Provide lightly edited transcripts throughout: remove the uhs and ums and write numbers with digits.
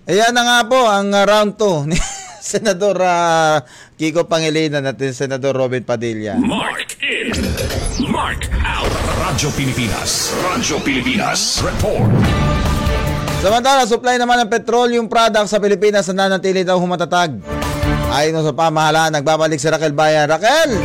Ayan na nga po ang round 2 ni Senador Kiko Pangilinan at Senador Robin Padilla. Mark in, Mark out. Radyo Pilipinas report. Samantala, supply naman ng petroleum products sa Pilipinas na nanatili daw humatatag. Ayon sa pamahalaan, nagbabalik si Raquel Bayan. Raquel!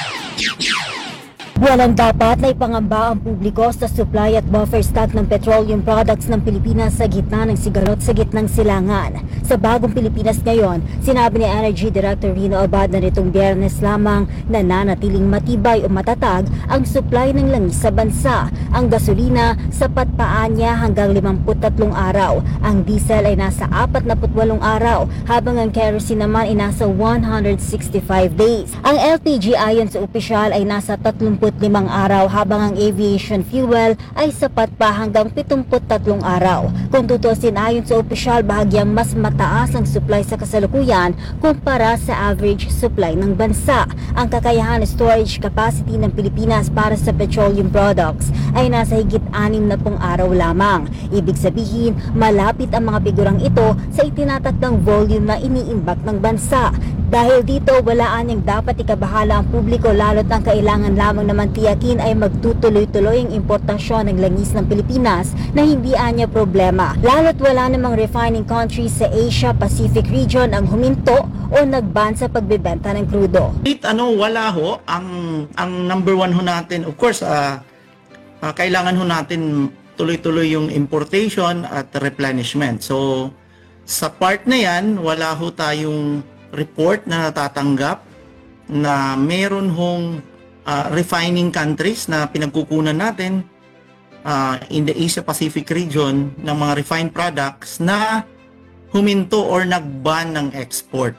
Walang dapat na ipangamba ang publiko sa supply at buffer stock ng petroleum products ng Pilipinas sa gitna ng sigalot sa gitnang silangan. Sa bagong Pilipinas ngayon, sinabi ni Energy Director Rino Abad na nitong Biyernes lamang na nanatiling matibay o matatag ang supply ng langis sa bansa. Ang gasolina, sapat pa niya hanggang 53 araw. Ang diesel ay nasa 48 araw, habang ang kerosene naman ay nasa 165 days. Ang LPG ayon sa opisyal ay nasa 35 araw, habang ang aviation fuel ay sapat pa hanggang 73 araw. Kung tutusin ayon sa opisyal, bahagyang mas mataas ang supply sa kasalukuyan kumpara sa average supply ng bansa. Ang kakayahan storage capacity ng Pilipinas para sa petroleum products ay nasa higit 60 araw lamang. Ibig sabihin, malapit ang mga figurang ito sa itinatakdang volume na iniimbak ng bansa. Dahil dito, wala anyang dapat ikabahala ang publiko, lalo't ang kailangan lamang naman tiyakin ay magtutuloy-tuloy ang importasyon ng langis ng Pilipinas na hindi anya problema. Lalo't wala namang refining countries sa Asia-Pacific region ang huminto o nagban sa pagbebenta ng krudo. Wala ho. Ang number one ho natin, of course, kailangan ho natin tuloy-tuloy yung importation at replenishment. So, sa part na yan, wala ho tayong report na natatanggap na meron hong refining countries na pinagkukunan natin in the Asia-Pacific region ng mga refined products na huminto or nag-ban ng export.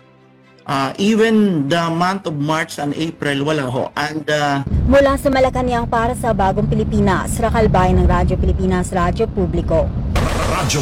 Even the month of March and April, wala ho. And mula sa Malacanang para sa Bagong Pilipinas, Raquel Bayan ng Radyo Pilipinas, Radyo Publiko. Radyo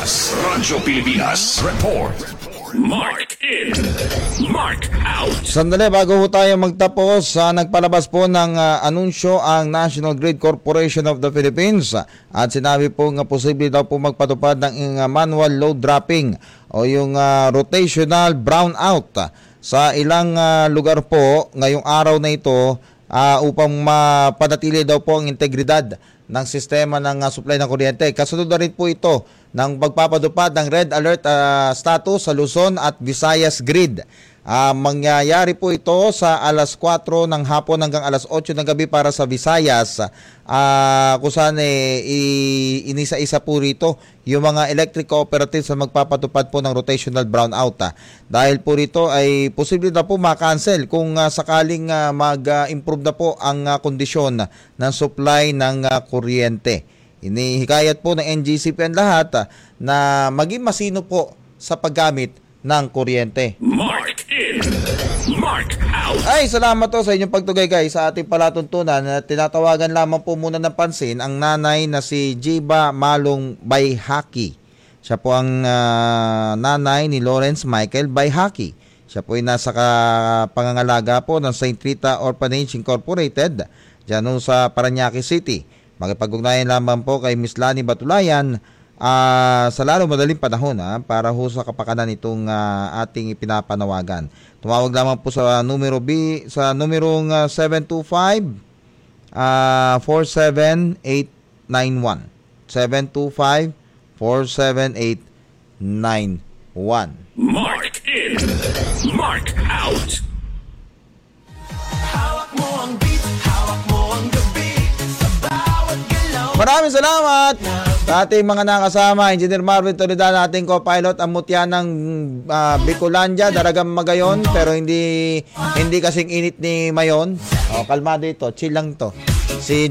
Pilipinas report. Mark in, Mark out. Sandali, bago ho tayo magtapos, nagpalabas po ng anunsyo ang National Grid Corporation of the Philippines at sinabi po nga posible daw po magpatupad ng manual load dropping o yung rotational brownout sa ilang lugar po ngayong araw na ito upang mapanatili daw po ang integridad ng sistema ng supply ng kuryente. Kasunod na rin po ito ng pagpapadupad ng red alert status sa Luzon at Visayas grid. Mangyayari po ito sa alas 4 ng hapon hanggang alas 8 ng gabi para sa Visayas. Kung saan inisa-isa po rito yung mga electric cooperatives na magpapatupad po ng rotational brownout. Dahil po rito ay posible na po makancel kung sakaling mag-improve na po ang kondisyon ng supply ng kuryente. Inihikayat po ng NGCP ang lahat na maging masino po sa paggamit ng kuryente. Mark in, Mark out. Ay, salamat to sa inyong pagtugaygay sa ating palatuntunan. Tinatawagan lamang po muna ng pansin ang nanay na si Jiba Malong Bayhaki. Siya po ang nanay ni Lawrence Michael Bayhaki. Siya po ay nasa pangangalaga po ng St. Rita Orphanage Incorporated dyan sa Parañaque City. Makipag-ugnayan lamang po kay Miss Lani Batulayan sa lalo madaling panahon para ho sa kapakanan itong ating ipinapanawagan. Tumawag lamang po sa numero sa numerong 725-47891. 725-47891. Mark in, Mark out. Hawak mo ang beat, hawak mo ang gabi, sa bawat galaw. Maraming salamat sa ating mga nakasama, Engineer Marvin Toledano, ating co-pilot, ang mutya ng Bicolandia, Daragang Magayon, pero hindi kasing init ni Mayon. Kalmado ito, chill lang to. Si